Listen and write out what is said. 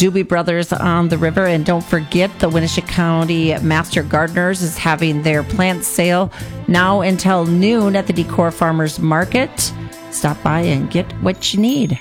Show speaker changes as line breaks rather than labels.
Doobie Brothers on the River. And don't forget, the Winnebago County Master Gardeners is having their plant sale now until noon at the Decor Farmers Market. Stop by and get what you need.